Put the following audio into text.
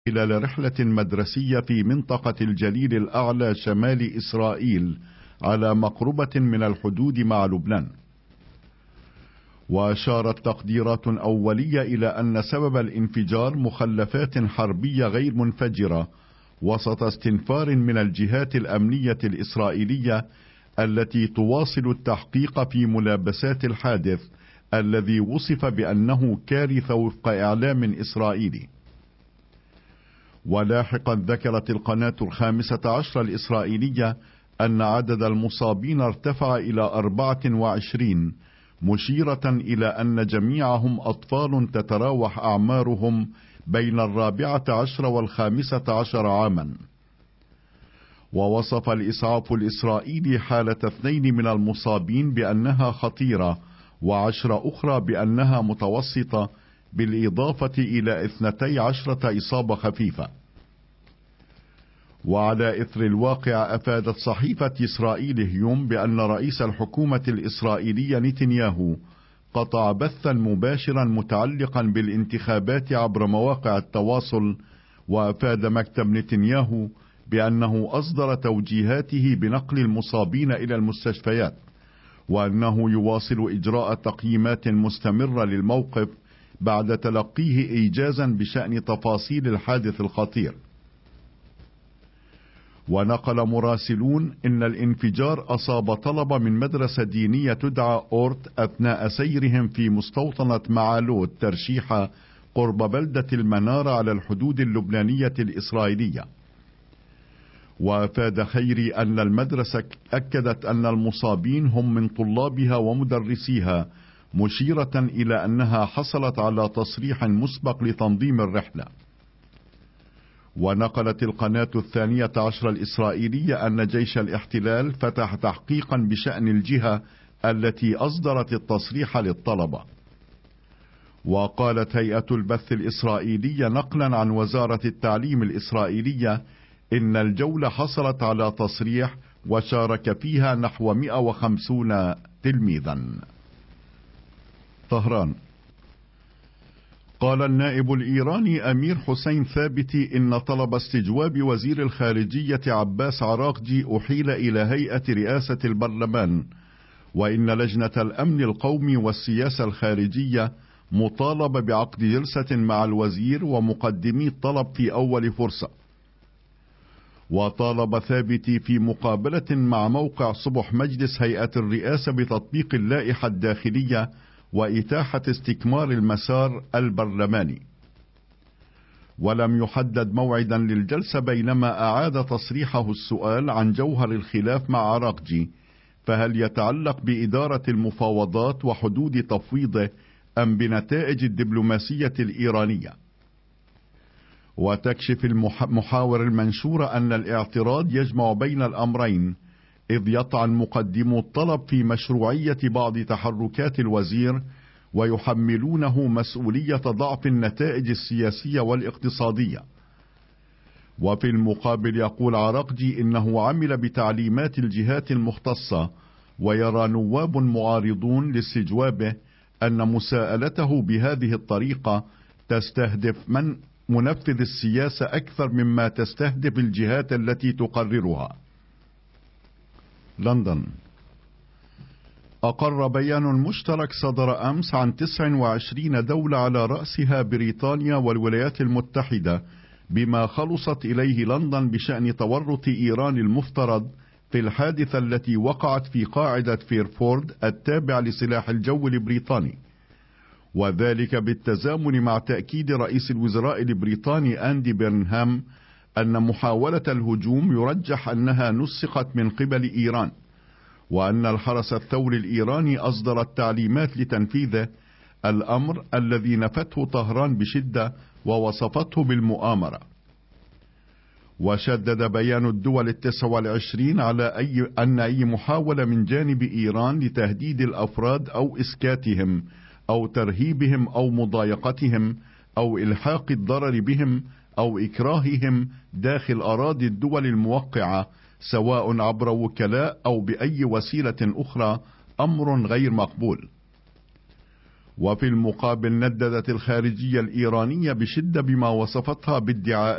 خلال رحلة مدرسية في منطقة الجليل الأعلى شمال إسرائيل على مقربة من الحدود مع لبنان. وأشارت تقديرات أولية إلى أن سبب الانفجار مخلفات حربية غير منفجرة وسط استنفار من الجهات الأمنية الإسرائيلية التي تواصل التحقيق في ملابسات الحادث الذي وصف بأنه كارثة وفق إعلام إسرائيلي. ولاحقا ذكرت القناة 15 الإسرائيلية أن عدد المصابين ارتفع إلى 24، مشيرة إلى أن جميعهم أطفال تتراوح أعمارهم بين 14 و15 عاما. ووصف الإسعاف الإسرائيلي حالة 2 من المصابين بأنها خطيرة و10 أخرى بأنها متوسطة، بالإضافة إلى 12 إصابة خفيفة. وعلى إثر الواقع أفادت صحيفة إسرائيل هيوم بأن رئيس الحكومة الإسرائيلية نتنياهو قطع بثا مباشرا متعلقا بالانتخابات عبر مواقع التواصل. وأفاد مكتب نتنياهو بأنه أصدر توجيهاته بنقل المصابين إلى المستشفيات، وأنه يواصل إجراء تقييمات مستمرة للموقف بعد تلقيه إيجازا بشأن تفاصيل الحادث الخطير. ونقل مراسلون إن الانفجار أصاب طلبة من مدرسة دينية تدعى أورت أثناء سيرهم في مستوطنة معالوت ترشيحة قرب بلدة المنارة على الحدود اللبنانية الإسرائيلية. وأفاد خيري أن المدرسة أكدت أن المصابين هم من طلابها ومدرسيها، مشيرة إلى أنها حصلت على تصريح مسبق لتنظيم الرحلة. ونقلت القناة 12 الإسرائيلية أن جيش الاحتلال فتح تحقيقا بشأن الجهة التي أصدرت التصريح للطلبة. وقالت هيئة البث الإسرائيلية نقلا عن وزارة التعليم الإسرائيلية إن الجولة حصلت على تصريح وشارك فيها نحو 150 تلميذا. طهران. قال النائب الإيراني أمير حسين ثابتي إن طلب استجواب وزير الخارجية عباس عراقجي أحيل إلى هيئة رئاسة البرلمان، وإن لجنة الأمن القومي والسياسة الخارجية مطالبة بعقد جلسة مع الوزير ومقدمي الطلب في أول فرصة. وطالب ثابتي في مقابلة مع موقع صبح مجلس هيئة الرئاسة بتطبيق اللائحة الداخلية وإتاحة استكمال المسار البرلماني. ولم يحدد موعدا للجلسة، بينما أعاد تصريحه السؤال عن جوهر الخلاف مع عراقجي، فهل يتعلق بإدارة المفاوضات وحدود تفويضه أم بنتائج الدبلوماسية الإيرانية. وتكشف المحاور المنشورة أن الاعتراض يجمع بين الأمرين، إذ يطعن مقدمو الطلب في مشروعية بعض تحركات الوزير ويحملونه مسؤولية ضعف النتائج السياسية والاقتصادية. وفي المقابل يقول عراقجي إنه عمل بتعليمات الجهات المختصة، ويرى نواب معارضون لاستجوابه أن مساءلته بهذه الطريقة تستهدف من منفذ السياسة أكثر مما تستهدف الجهات التي تقررها. لندن. أقر بيان مشترك صدر أمس عن 29 دولة على رأسها بريطانيا والولايات المتحدة بما خلصت إليه لندن بشأن تورط إيران المفترض في الحادثة التي وقعت في قاعدة فيرفورد التابع لسلاح الجو البريطاني، وذلك بالتزامن مع تأكيد رئيس الوزراء البريطاني أندي بيرنهام أن محاولة الهجوم يرجح أنها نسقت من قبل إيران، وأن الحرس الثوري الإيراني أصدر التعليمات لتنفيذه، الأمر الذي نفته طهران بشدة ووصفته بالمؤامرة. وشدد بيان الدول 29 على أن أي محاولة من جانب إيران لتهديد الأفراد أو إسكاتهم أو ترهيبهم أو مضايقتهم أو إلحاق الضرر بهم أو إكراههم داخل أراضي الدول الموقعة سواء عبر وكلاء أو بأي وسيلة أخرى أمر غير مقبول. وفي المقابل نددت الخارجية الإيرانية بشدة بما وصفتها بادعاء